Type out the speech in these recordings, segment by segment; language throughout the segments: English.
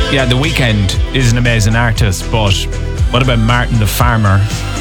Yeah, The Weeknd is an amazing artist, but what about Martin the Farmer?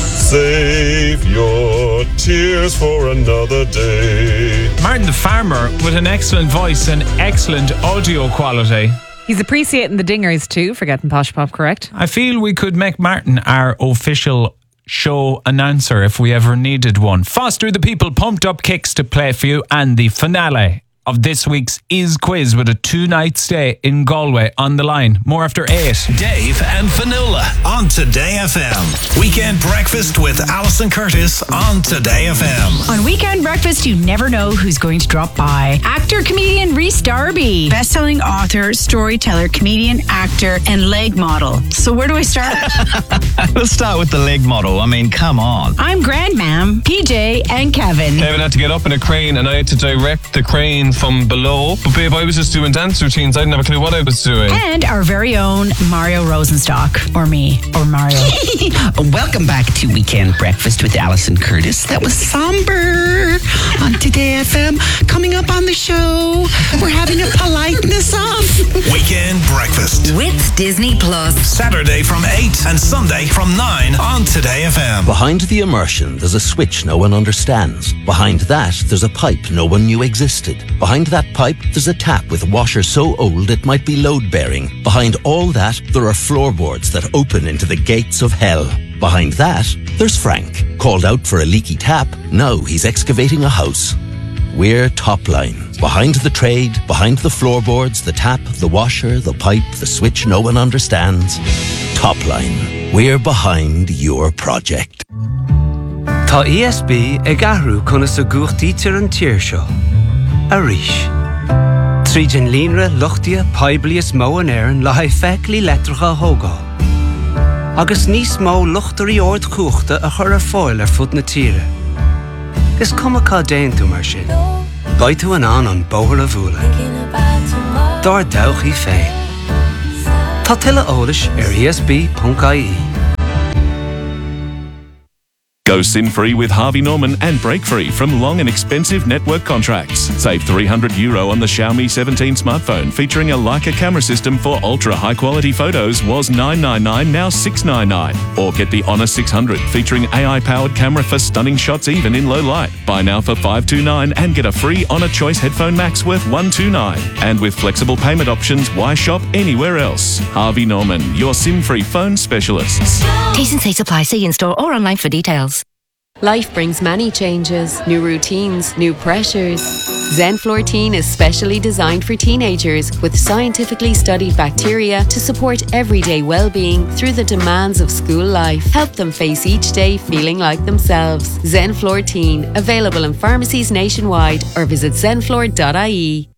Save your tears for another day. Martin the Farmer with an excellent voice and excellent audio quality. He's appreciating the dingers too for getting Posh Pop correct. I feel we could make Martin our official show announcer if we ever needed one. Foster the People pumped up kicks to play for you, and the finale of this week's Is Quiz with a 2-night stay in Galway on the line. More after 8. Dave and Fionnuala on Today FM. Weekend Breakfast with Alison Curtis on Today FM. On Weekend Breakfast, you never know who's going to drop by. Actor, comedian Rhys Darby. Best-selling author, storyteller, comedian, actor, and leg model. So where do I start? Let's start with the leg model. I mean, come on. I'm Grandmam, PJ, and Kevin. Kevin had to get up in a crane and I had to direct the crane from below. But babe, I was just doing dance routines. I didn't have a clue what I was doing. And our very own Mario Rosenstock. Or me. Or Mario. Welcome back to Weekend Breakfast with Alison Curtis. That was Somber on Today FM. Coming up on the show, we're having a politeness off. Weekend Breakfast with Disney Plus. Saturday from 8 and Sunday from 9 on Today FM. Behind the immersion, there's a switch no one understands. Behind that, there's a pipe no one knew existed. Behind that pipe, there's a tap with washer so old it might be load-bearing. Behind all that, there are floorboards that open into the gates of hell. Behind that, there's Frank. Called out for a leaky tap, now he's excavating a house. We're Topline. Behind the trade, behind the floorboards, the tap, the washer, the pipe, the switch no one understands. Topline. We're behind your project. Tá ESB ag ahrú chuna sa gúchtaí tir an tír seo. Arís. Tríd an línre luchtia paiblias mó an éireann le haid feiclí letracha hógá. Agus níos mó luchtarí ord cúchta a chur ar fáil ar fud na tíre. Gus cuma cá déantú mar sin. Gaid tú an bóthar a bhúla. Dar dawchaí féin. Tá tuile eolais ar esb.ie. Go sin-free with Harvey Norman and break free from long and expensive network contracts. Save €300 on the Xiaomi 17 smartphone featuring a Leica camera system for ultra-high-quality photos was $999, now $699. Or get the Honor 600 featuring AI-powered camera for stunning shots even in low light. Buy now for $529 and get a free Honor Choice Headphone Max worth $129. And with flexible payment options, why shop anywhere else? Harvey Norman, your sin-free phone specialists. T's and C's apply. See in-store or online for details. Life brings many changes, new routines, new pressures. Zenflortine is specially designed for teenagers with scientifically studied bacteria to support everyday well-being through the demands of school life. Help them face each day feeling like themselves. Zenflortine, available in pharmacies nationwide or visit zenflor.ie.